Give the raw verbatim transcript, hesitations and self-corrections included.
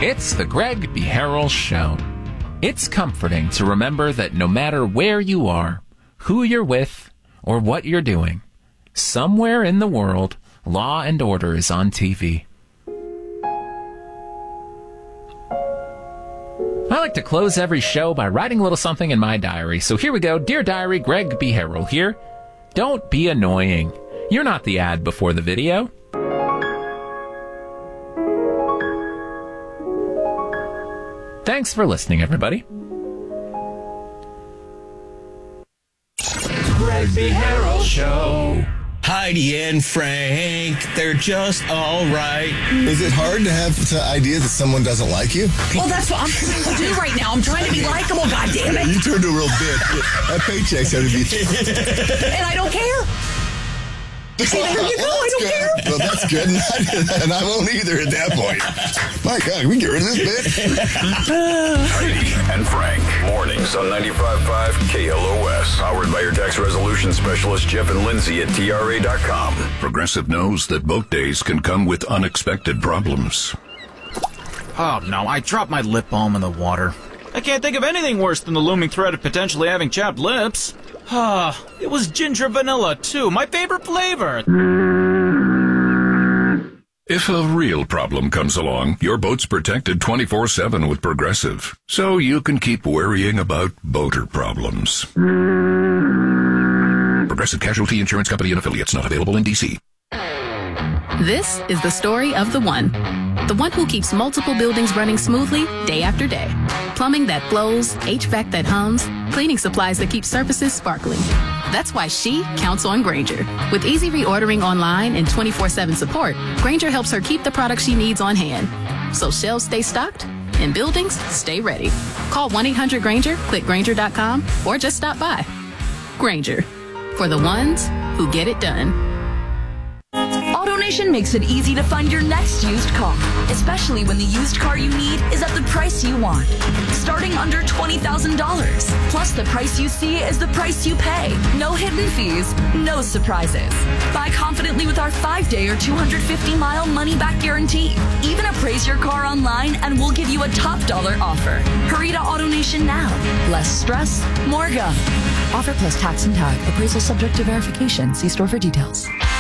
It's the Greg B. Harrell Show. It's comforting to remember that no matter where you are, who you're with, or what you're doing, somewhere in the world, Law and Order is on T V. I like to close every show by writing a little something in my diary. So here we go. Dear Diary, Greg B. Harrell here. Don't be annoying. You're not the ad before the video. Thanks for listening, everybody. Greg B. Harrell Show. Heidi and Frank, they're just all right. Is it hard to have the idea that someone doesn't like you? Well, that's what I'm trying to do right now. I'm trying to be likable, goddammit. You turned a real bitch. That paycheck's going to be... And I don't care. See, there you go. I don't good. care. Well, that's good. And I won't either at that point. My God, we get rid of this bitch. Heidi and Frank. Mornings on ninety-five point five K L O S. Powered by your tax resolution specialist, Jeff and Lindsay at T R A dot com. Progressive knows that boat days can come with unexpected problems. Oh, no. I dropped my lip balm in the water. I can't think of anything worse than the looming threat of potentially having chapped lips. Ah, it was ginger vanilla, too. My favorite flavor. If a real problem comes along, your boat's protected twenty-four seven with Progressive, so you can keep worrying about boater problems. Progressive Casualty Insurance Company and Affiliates, not available in D C. This is the story of the one. The one who keeps multiple buildings running smoothly day after day. Plumbing that flows, H V A C that hums, cleaning supplies that keep surfaces sparkling. That's why she counts on Grainger. With easy reordering online and twenty-four seven support, Grainger helps her keep the products she needs on hand. So shelves stay stocked and buildings stay ready. Call one eight hundred Grainger, click Grainger dot com, or just stop by. Grainger, for the ones who get it done. AutoNation makes it easy to find your next used car, especially when the used car you need is at the price you want. Starting under twenty thousand dollars. Plus, the price you see is the price you pay. No hidden fees, no surprises. Buy confidently with our five-day or two hundred fifty mile money-back guarantee. Even appraise your car online and we'll give you a top dollar offer. Hurry to AutoNation now. Less stress, more go. Offer plus tax and tag. Appraisal subject to verification. See store for details.